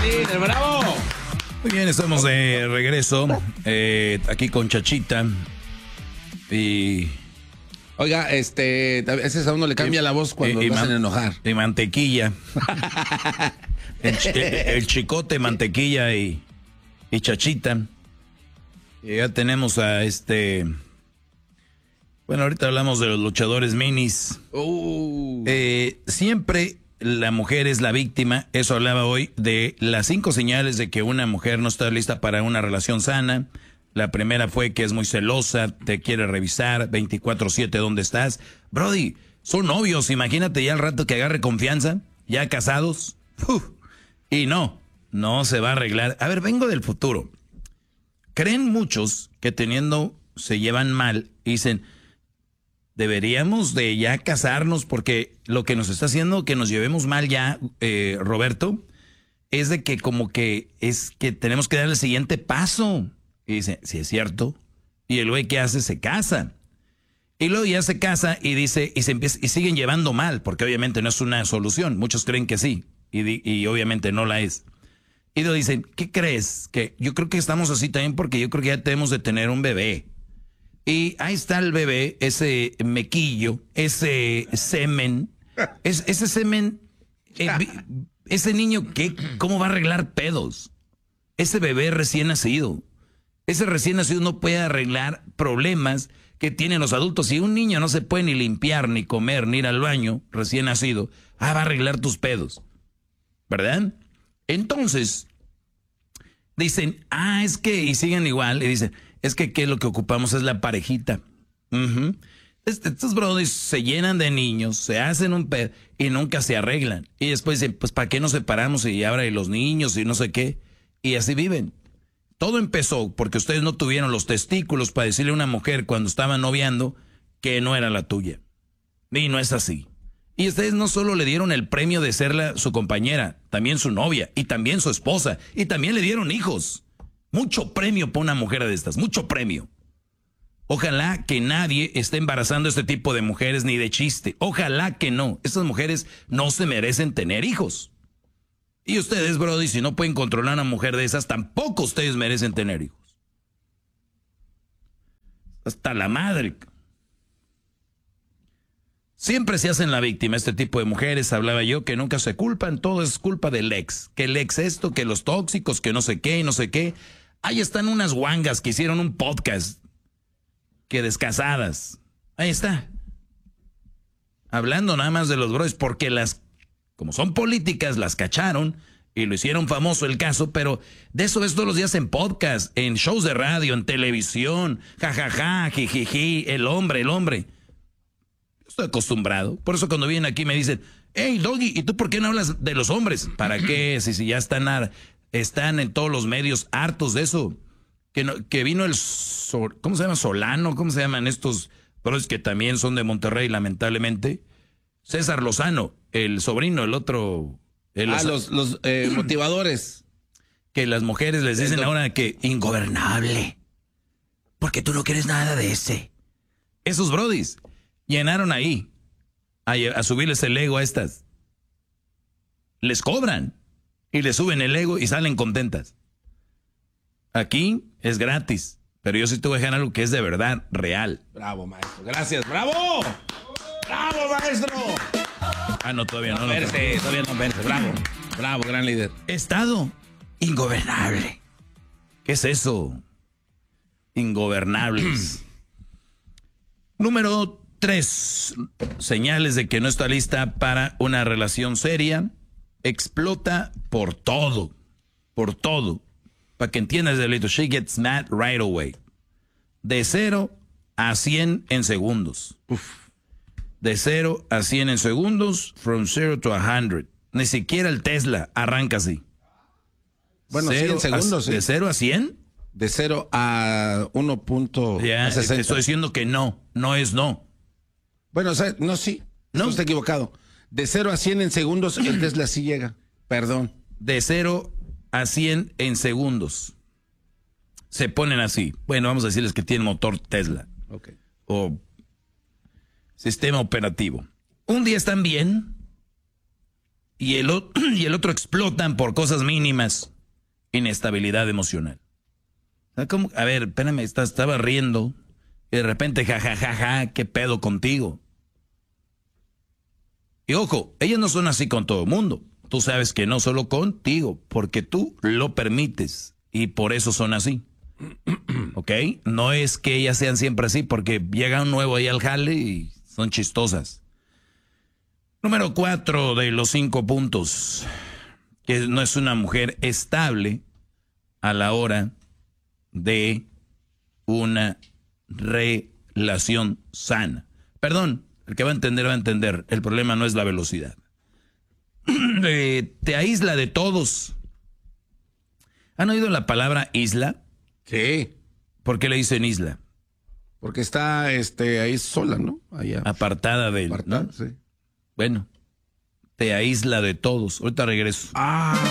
líder, bravo. Muy bien, estamos de regreso aquí con Chachita. Y... Oiga, a veces a uno le cambia la voz cuando lo hacen enojar. Y mantequilla. el chicote, mantequilla y Chachita. Y ya tenemos a Bueno, ahorita hablamos de los luchadores minis. Siempre la mujer es la víctima. Eso hablaba hoy de las 5 señales de que una mujer no está lista para una relación sana. La primera fue que es muy celosa, te quiere revisar 24/7 dónde estás. Brody, son novios, imagínate ya al rato que agarre confianza, ya casados. Y no se va a arreglar. A ver, vengo del futuro. Creen muchos que se llevan mal y dicen, deberíamos de ya casarnos porque lo que nos está haciendo que nos llevemos mal ya, Roberto, es de que como que es que tenemos que dar el siguiente paso. Y dice, sí es cierto. Y el güey que hace se casa. Y luego ya se casa y dice, y siguen llevando mal, porque obviamente no es una solución. Muchos creen que sí, y obviamente no la es. Y luego dicen, ¿qué crees? Que yo creo que estamos así también porque yo creo que ya tenemos de tener un bebé. Y ahí está el bebé, ese mequillo, ese semen, ese semen, ese niño, ¿cómo va a arreglar pedos? Ese bebé recién nacido. Ese recién nacido no puede arreglar problemas que tienen los adultos. Si un niño no se puede ni limpiar, ni comer, ni ir al baño, recién nacido, va a arreglar tus pedos. ¿Verdad? Entonces, dicen, es que, y siguen igual, y dicen, es que lo que ocupamos es la parejita. Estos brothers se llenan de niños, se hacen un pedo y nunca se arreglan. Y después dicen, pues ¿para qué nos separamos y ahora y los niños y no sé qué? Y así viven. Todo empezó porque ustedes no tuvieron los testículos para decirle a una mujer cuando estaban noviando que no era la tuya. Y no es así. Y ustedes no solo le dieron el premio de ser su compañera, también su novia, y también su esposa, y también le dieron hijos. Mucho premio para una mujer de estas, mucho premio. Ojalá que nadie esté embarazando a este tipo de mujeres ni de chiste. Ojalá que no. Estas mujeres no se merecen tener hijos. Y ustedes, brody, si no pueden controlar a una mujer de esas, tampoco ustedes merecen tener hijos. Hasta la madre. Siempre se hacen la víctima este tipo de mujeres. Hablaba yo que nunca se culpan, todo es culpa del ex. Que el ex esto, que los tóxicos, que no sé qué y no sé qué. Ahí están unas guangas que hicieron un podcast. Que descasadas. Ahí está. Hablando nada más de los bros, porque como son políticas, las cacharon y lo hicieron famoso el caso, pero de eso ves todos los días en podcast, en shows de radio, en televisión, jajaja, jijiji, el hombre. Estoy acostumbrado. Por eso cuando vienen aquí me dicen, hey, Doggy, ¿y tú por qué no hablas de los hombres? ¿Para qué? Si ya están en todos los medios hartos de eso. Que vino ¿cómo se llama? Solano, ¿cómo se llaman estos bros que también son de Monterrey, lamentablemente? César Lozano, el sobrino, el otro. Los motivadores. Que las mujeres les dicen ahora que ingobernable. Porque tú no quieres nada de ese. Esos brodis llenaron ahí a subirles el ego a estas. Les cobran y les suben el ego y salen contentas. Aquí es gratis, pero yo sí te voy a dejar algo que es de verdad, real. Bravo, maestro. Gracias. ¡Bravo! ¡Bravo, maestro! No, todavía no. Todavía no vence. Bravo. Bravo, gran líder. Estado ingobernable. ¿Qué es eso? Ingobernables. Número 3. Señales de que no está lista para una relación seria. Explota por todo. Por todo. Para que entiendas, delito. She gets mad right away. De 0 a 100 en segundos. De 0 a 100 en segundos. From 0 to 100. Ni siquiera el Tesla arranca así. Bueno, 100 segundos. ¿De 0 a 100? De 0 a 1.60. Te estoy diciendo que no es no. Bueno, o sea, no, sí. No. Está equivocado. De 0 a 100 en segundos, el Tesla sí llega. Perdón. De 0 a 100 en segundos. Se ponen así. Bueno, vamos a decirles que tienen motor Tesla. Okay. O sistema operativo. Un día están bien y el otro explotan por cosas mínimas. Inestabilidad emocional. ¿Cómo? A ver, espérame, estaba riendo y de repente, jajajaja, ¿qué pedo contigo? Y ojo, ellas no son así con todo el mundo. Tú sabes que no solo contigo, porque tú lo permites y por eso son así. ¿Ok? No es que ellas sean siempre así, porque llega un nuevo ahí al jale y son chistosas. Número 4 de los 5 puntos, que no es una mujer estable a la hora de una relación sana. Perdón, el que va a entender, va a entender. El problema no es la velocidad. Te aísla de todos. ¿Han oído la palabra isla? Sí. ¿Por qué le dicen isla? Porque está ahí sola, ¿no? Allá. Apartada de él, ¿no? Sí. Bueno, te aísla de todos. Ahorita regreso.